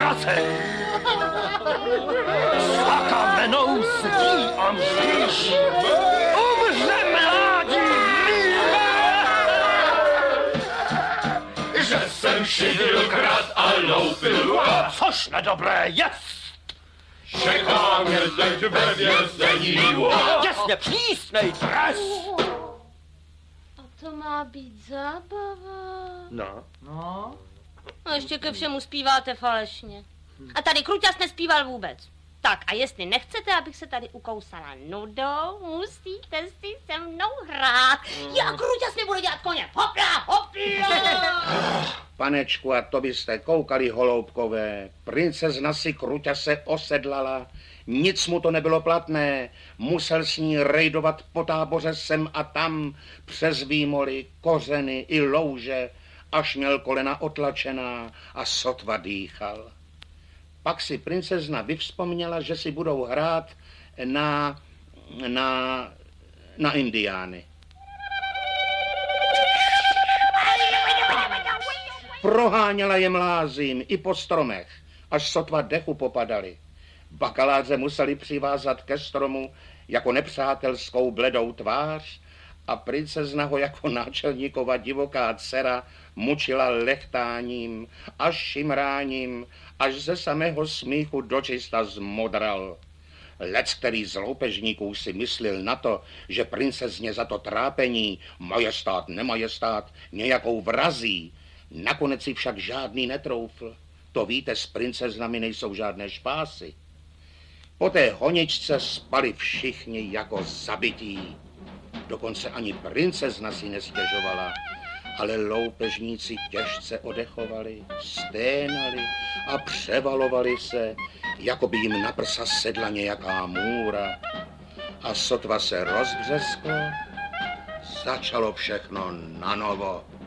ztrace. Za kamenou zdí a mříž umře mládí že jsem šidil, krát a loupil. Což nedobré jest. Čeká mě teď ve vězení. Těsně přísnej trest. A to má být zábava. No. A ještě ke všemu zpíváte falešně. A tady Kruťas nespíval vůbec. Tak a jestli nechcete, abych se tady ukousala nudou, musíte si se mnou hrát. Já Kruťas nebudu dělat koně. Hopla, hopla! Panečku, a to byste koukali, holoubkové. Princezna si Kruťase osedlala. Nic mu to nebylo platné. Musel s ní rejdovat po táboře sem a tam, přes výmoly, kořeny i louže, až měl kolena otlačená a sotva dýchal. Pak si princezna vyvzpomněla, že si budou hrát na indiány. Proháněla je mlázím i po stromech, až sotva dechu popadali. Bakaláře museli přivázat ke stromu jako nepřátelskou bledou tvář a princezna ho jako náčelníkova divoká dcera mučila lechtáním a šimráním, až ze samého smíchu dočista zmodral. Lec, který z loupežníků si myslel na to, že princezně za to trápení, majestát, nemajestát, nějakou vrazí, nakonec si však žádný netroufl. To víte, s princeznami nejsou žádné špásy. Po té honičce spali všichni jako zabití. Dokonce ani princezna si nestěžovala, ale loupežníci těžce odechovali, sténali a převalovali se, jako by jim na prsa sedla nějaká můra. A sotva se rozbřesklo, začalo všechno nanovo.